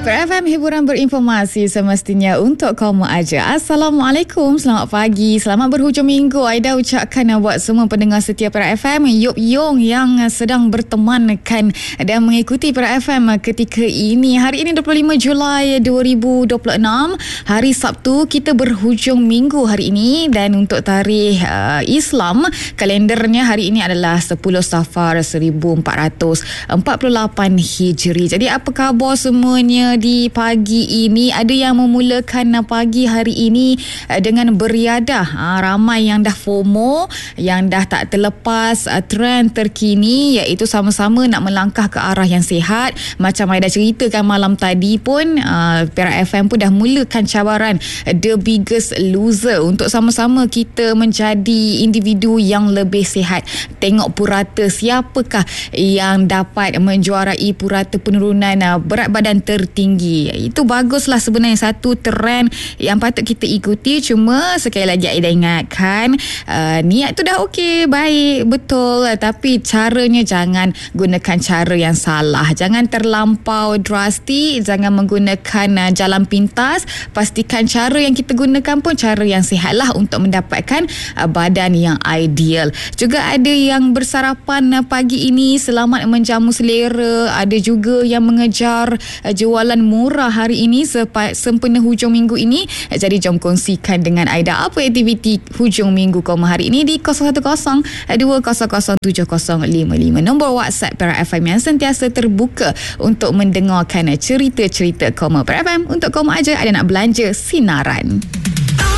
FM hiburan berinformasi semestinya untuk kaum aja. Assalamualaikum, selamat pagi, selamat berhujung minggu. Aida ucapkan buat semua pendengar setia Perak FM, Yop Yong yang sedang bertemankan dan mengikuti Perak FM ketika ini. Hari ini 25 Julai 2026, hari Sabtu, kita berhujung minggu hari ini. Dan untuk tarikh Islam, kalendernya hari ini adalah 10 Safar 1448 Hijri. Jadi apa khabar semuanya di pagi ini? Ada yang memulakan pagi hari ini dengan beriadah. Ramai yang dah FOMO, yang dah tak terlepas trend terkini, iaitu sama-sama nak melangkah ke arah yang sihat. Macam Aida ceritakan malam tadi pun, Perak FM pun dah mulakan cabaran The Biggest Loser untuk sama-sama kita menjadi individu yang lebih sihat. Tengok purata siapakah yang dapat menjuarai purata penurunan berat badan tertinggi. Itu baguslah sebenarnya, satu trend yang patut kita ikuti. Cuma sekali lagi Aida ingatkan, niat tu dah okey, baik, betul, tapi caranya jangan gunakan cara yang salah. Jangan terlampau drastik, jangan menggunakan jalan pintas. Pastikan cara yang kita gunakan pun cara yang sihatlah untuk mendapatkan badan yang ideal. Juga ada yang bersarapan pagi ini selamat menjamu selera. Ada juga yang mengejar jualan murah hari ini sempena hujung minggu ini. Jadi jom kongsikan dengan Aida apa aktiviti hujung minggu kamu hari ini di 0102007055. Nombor WhatsApp Perak FM yang sentiasa terbuka untuk mendengarkan cerita-cerita kamu. Perak FM untuk kamu aja ada nak belanja sinaran.